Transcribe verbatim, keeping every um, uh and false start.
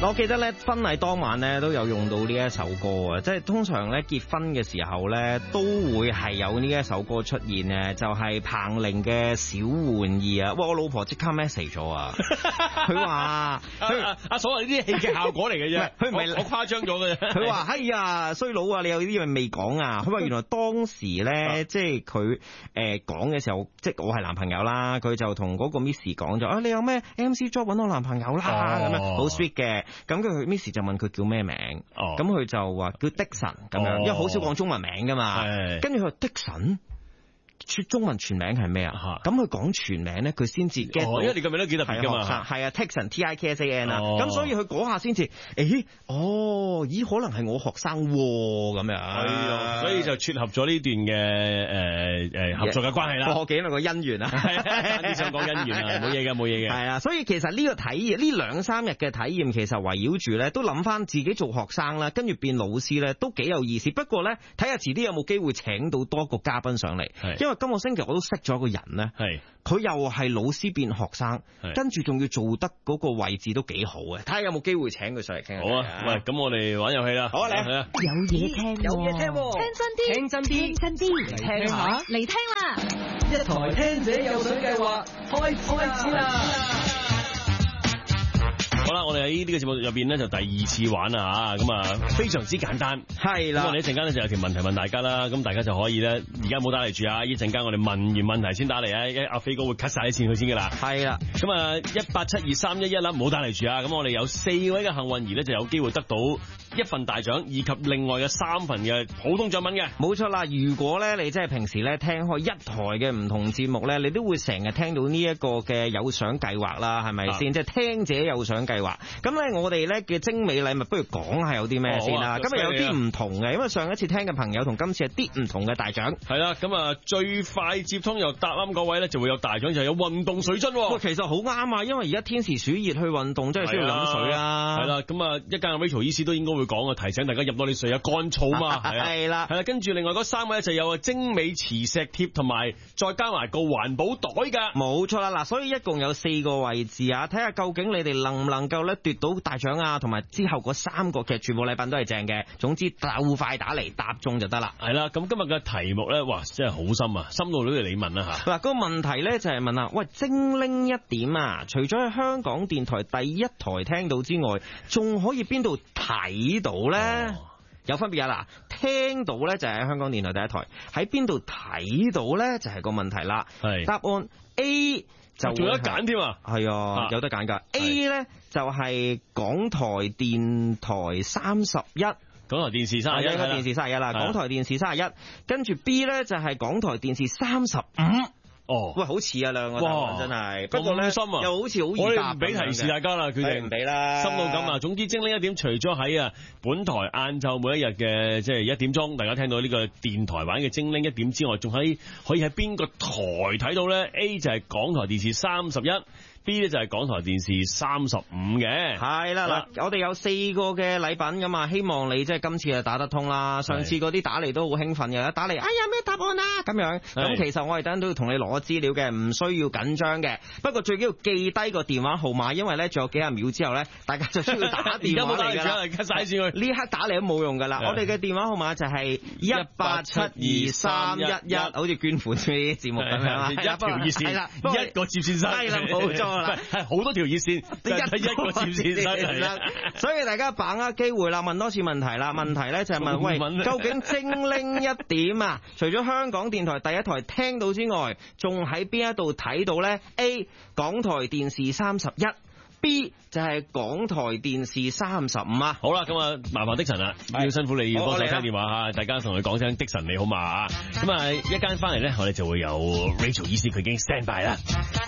我記得咧婚禮當晚咧都有用到呢一首歌啊，即係通常咧結婚嘅時候咧都會係有呢一首歌出現嘅，就係、是、彭羚嘅小玩意啊！哇，我老婆即刻 message 咗啊，佢話佢阿所謂呢啲戲劇效果嚟嘅啫， 佢唔係我誇張咗嘅啫。 佢話：哎呀，衰佬啊，你有呢啲嘢未講啊？佢話原來當時咧，即係佢誒講嘅時候，即係我係男朋友啦，佢就同嗰個 Miss 講咗啊，你有咩 M C job 揾我男朋友啦咁樣，好 sweet 嘅。咁佢 Miss 就問佢叫咩名，咁佢就話叫 Dixon 咁樣，因為好少講中文名噶嘛。跟住佢話 Dixon。中文全名係咩啊？咁佢講全名咧，佢先至 get 到。 因為你個名都幾特別噶嘛。 係啊 ，Tiksan T I K S A N 啊。咁所以佢嗰下先至，誒，哦，咦，可能係我學生咁樣。係啊， 所以就撮合咗呢段嘅誒誒合作嘅關係啦。 過幾耐個姻緣啊？ 你想講姻緣啊？冇嘢嘅，冇嘢嘅。 係啊，所以其實呢個體驗，呢兩三日嘅體驗，其實圍繞住咧，都諗翻自己做學生啦，跟住變老師咧，都幾有意思。不過咧，睇下遲啲有冇機會請到多個嘉賓上嚟，因為今個星期我都識咗個人咧，係佢又係老師變學生，跟住仲要做得嗰個位置都幾好嘅，睇下有冇機會請佢上嚟傾下。 好啊，喂，咁我哋玩遊戲啦。好啊，嚟啊！ 有嘢聽， 有嘢聽， 聽真啲， 聽真啲， 聽真啲， 嚟聽下， 嚟聽啦！ 一台聽者有獎計劃開開始啦！ 好啦，我哋喺呢個節目入邊咧就第二次玩啦吓，咁啊非常之簡單，係啦。咁我哋一陣間咧就有條問題問大家啦，咁大家就可以咧，而家冇打嚟住啊，一陣間我哋問完問題先打嚟啊，一阿飛哥會 cut 晒啲線佢先噶啦。係啦，咁啊一八七二三一一啦，唔好打嚟住啊，咁我哋有四位嘅幸運兒咧就有機會得到一份大獎以及另外嘅三份嘅普通獎品嘅。 冇錯啦，如果咧你即係平時咧聽開一台嘅唔同節目咧，你都會成日聽到呢一個嘅有獎計劃啦，係咪先？即係聽者有獎計劃。咁咧我哋咧嘅精美禮物，不如講下有啲咩先啦。今日有啲唔同嘅，因為上一次聽嘅朋友同今次係啲唔同嘅大獎。 係啦，咁啊最快接通又答啱嗰位咧，就會有大獎，就係有運動水樽。 喂，其實好啱啊，因為而家天時暑熱去運動，真係需要飲水啊。 係啦，咁啊一間 Rachel 醫師都應該會講啊，提醒大家飲多啲水啊，乾燥嘛。 係啦， 係啦，跟住另外嗰三位就有精美磁石貼同埋再加埋個環保袋噶。 冇錯啦，嗱，所以一共有四個位置啊，睇下究竟你哋能唔能夠咧奪到大獎啊，同埋之後嗰三個其實全部禮品都係正嘅。總之鬥快打嚟答中就得啦。 係啦，咁今日嘅題目咧，哇，真係好深啊，深到都要你問啦吓。 嗱，個問題咧就係問啊，喂，精靈一點啊，除咗喺香港電台第一台聽到之外，仲可以邊度睇到咧？哦，有分別啊！嗱，聽到咧就係香港電台第一台，喺邊度睇到咧就係個問題啦。係答案 A 就仲有得揀添啊！ 係啊，有得揀噶。A 咧就係港台電台三十一， 港台電視三十一， 港台電視三十一啦。港台電視三十一，跟住 B 咧就係港台電視三十五。哦，喂，好似啊，兩個答案真係，不過咧深啊，又好似好易答。 我哋唔俾提示大家啦，決定唔俾啦， 深到咁啊。總之精靈一點，除咗喺啊本台晏晝每一日嘅即係一點鐘，大家聽到呢個電台版嘅精靈一點之外，仲喺可以喺邊個台睇到咧 ？A 就係港台電視三十一。B 咧就係港台電視三十五嘅。係啦，嗱，我哋有四個嘅禮品噶嘛，希望你即係今次就打得通啦。上次嗰啲打嚟都好興奮嘅，打嚟，哎呀咩答案啊咁樣。咁其實我哋等陣都要同你攞資料嘅，唔需要緊張嘅。不過最緊要記低個電話號碼，因為咧仲有幾十秒之後咧，大家就需要打電話嚟噶啦。而家晒線佢，呢刻打嚟都冇用噶啦。我哋嘅電話號碼就係一八七二三一一，好似捐款啲節目咁樣啦。一條熱線，係啦，一個接線生，係啦，冇錯。係好多條熱線，一一個接線生啦，所以大家把握機會啦，問多次問題啦。問題咧就係問，喂，究竟精靈一點啊？除咗香港電台第一台聽到之外，仲喺邊一度睇到咧 ？A 港台電視三十一。B 就係港台電視三十五啊！好啦，咁啊，麻煩的神啦，要辛苦你要幫手聽電話吓，大家同佢講聲的神你好嘛啊！咁啊，一間翻嚟咧，我哋就會有 Rachel 醫師佢已經 stand by 啦。